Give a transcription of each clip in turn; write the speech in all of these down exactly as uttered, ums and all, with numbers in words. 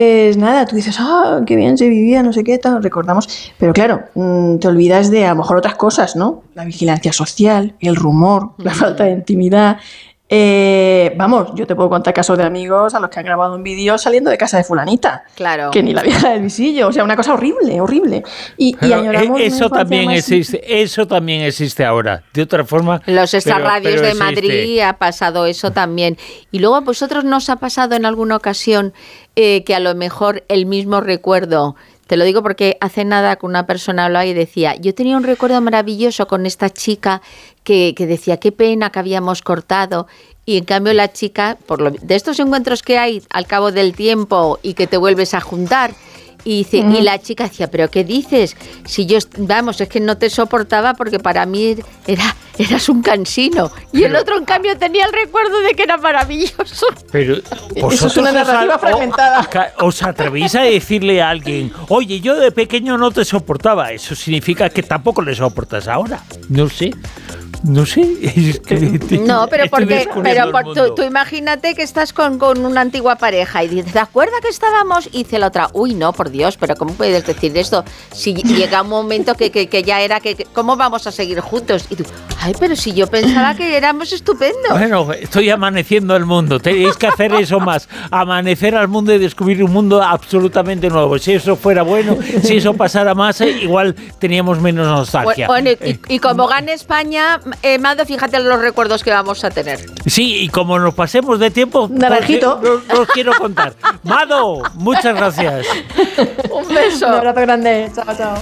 Pues nada, tú dices, ah, qué bien se vivía, no sé qué, tal, recordamos. Pero claro, mmm, te olvidas de a lo mejor otras cosas, ¿no? La vigilancia social, el rumor, la falta de intimidad. Eh, vamos, yo te puedo contar casos de amigos a los que han grabado un vídeo saliendo de casa de fulanita. Claro. Que ni la vieja del visillo. O sea, una cosa horrible, horrible. Y, y añoramos eso también más... existe, eso también existe ahora. De otra forma. Los extrarradios de existe. Madrid ha pasado eso también. Y luego a vosotros nos ha pasado en alguna ocasión eh, que a lo mejor el mismo recuerdo. Te lo digo porque hace nada que una persona hablaba y decía, yo tenía un recuerdo maravilloso con esta chica que, que decía, qué pena que habíamos cortado. Y en cambio la chica, por lo, de estos encuentros que hay al cabo del tiempo y que te vuelves a juntar, y, dice, uh-huh. y la chica decía, ¿pero qué dices? Si yo, vamos, es que no te soportaba porque para mí era, eras un cansino. Y pero, el otro, en cambio, tenía el recuerdo de que era maravilloso. Pero eso es una narrativa os, fragmentada. ¿Os atrevéis a decirle a alguien, oye, yo de pequeño no te soportaba? Eso significa que tampoco le soportas ahora. No sé. No sé. Es que no, pero porque, pero por, tú, tú imagínate que estás con, con una antigua pareja y dices, ¿te acuerdas que estábamos? Y dice la otra, uy, no, por Dios, pero ¿cómo puedes decir esto? Si llega un momento que, que, que ya era que, que, ¿cómo vamos a seguir juntos? Y tú, ay, pero si yo pensaba que éramos estupendos. Bueno, estoy amaneciendo el mundo. Tenéis que hacer eso más. Amanecer al mundo y descubrir un mundo absolutamente nuevo. Si eso fuera bueno, si eso pasara más, igual teníamos menos nostalgia. Bueno, y, y como gane España... Eh, Mado, fíjate los recuerdos que vamos a tener. Sí, y como nos pasemos de tiempo, naranjito, no os quiero contar. Mado, muchas gracias. Un beso. Un abrazo grande. Chao, chao.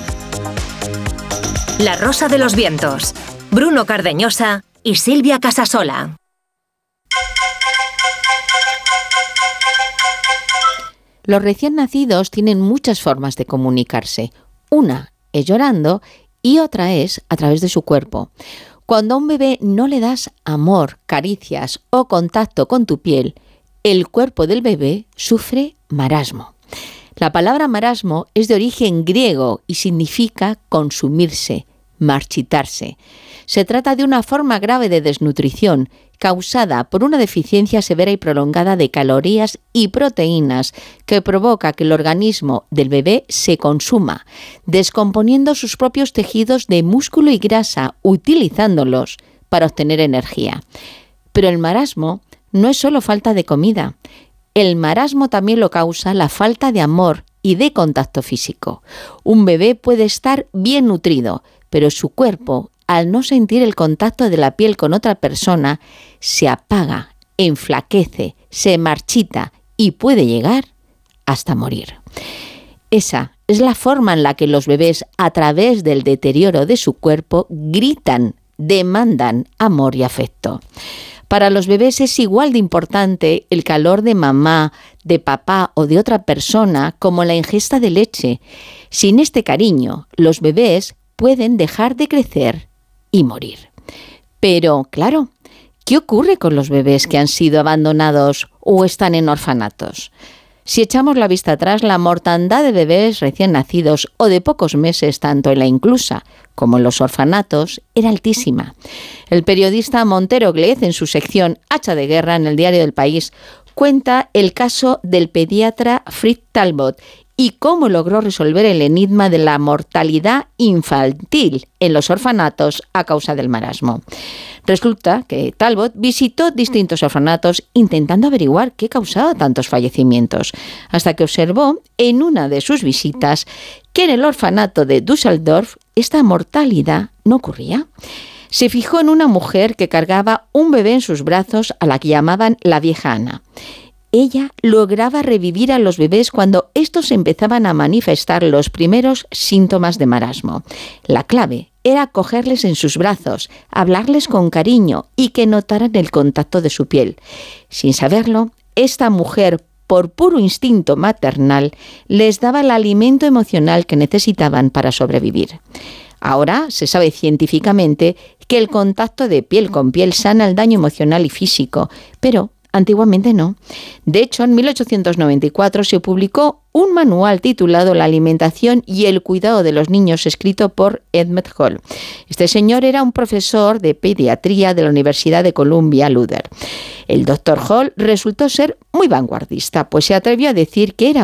La Rosa de los Vientos. Bruno Cardeñosa y Silvia Casasola. Los recién nacidos tienen muchas formas de comunicarse. Una es llorando y otra es a través de su cuerpo. Cuando a un bebé no le das amor, caricias o contacto con tu piel, el cuerpo del bebé sufre marasmo. La palabra marasmo es de origen griego y significa consumirse, marchitarse. Se trata de una forma grave de desnutrición causada por una deficiencia severa y prolongada de calorías y proteínas que provoca que el organismo del bebé se consuma, descomponiendo sus propios tejidos de músculo y grasa, utilizándolos para obtener energía. Pero el marasmo no es solo falta de comida. El marasmo también lo causa la falta de amor y de contacto físico. Un bebé puede estar bien nutrido, pero su cuerpo, al no sentir el contacto de la piel con otra persona, se apaga, enflaquece, se marchita y puede llegar hasta morir. Esa es la forma en la que los bebés, a través del deterioro de su cuerpo, gritan, demandan amor y afecto. Para los bebés es igual de importante el calor de mamá, de papá o de otra persona como la ingesta de leche. Sin este cariño, los bebés pueden dejar de crecer y morir. Pero, claro, ¿qué ocurre con los bebés que han sido abandonados o están en orfanatos? Si echamos la vista atrás, la mortandad de bebés recién nacidos o de pocos meses, tanto en la inclusa como en los orfanatos, era altísima. El periodista Montero Glez, en su sección Hacha de Guerra en el Diario del País, cuenta el caso del pediatra Fritz Talbot y cómo logró resolver el enigma de la mortalidad infantil en los orfanatos a causa del marasmo. Resulta que Talbot visitó distintos orfanatos intentando averiguar qué causaba tantos fallecimientos, hasta que observó en una de sus visitas que en el orfanato de Düsseldorf esta mortalidad no ocurría. Se fijó en una mujer que cargaba un bebé en sus brazos a la que llamaban la vieja Ana. Ella lograba revivir a los bebés cuando estos empezaban a manifestar los primeros síntomas de marasmo. La clave era cogerles en sus brazos, hablarles con cariño y que notaran el contacto de su piel. Sin saberlo, esta mujer, por puro instinto maternal, les daba el alimento emocional que necesitaban para sobrevivir. Ahora se sabe científicamente que el contacto de piel con piel sana el daño emocional y físico, pero Antiguamente no. De hecho, en mil ochocientos noventa y cuatro se publicó un manual titulado La alimentación y el cuidado de los niños, escrito por Emmett Hall. Este señor era un profesor de pediatría de la Universidad de Columbia, Luther. El doctor Hall resultó ser muy vanguardista, pues se atrevió a decir que era